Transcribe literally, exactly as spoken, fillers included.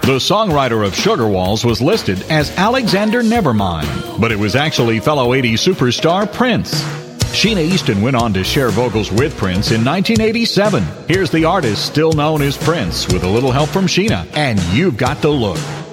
The songwriter of Sugar Walls was listed as Alexander Nevermind, but it was actually fellow eighties superstar Prince. Sheena Easton went on to share vocals with Prince in nineteen eighty-seven. Here's the artist still known as Prince with a little help from Sheena, and You've Got to Look.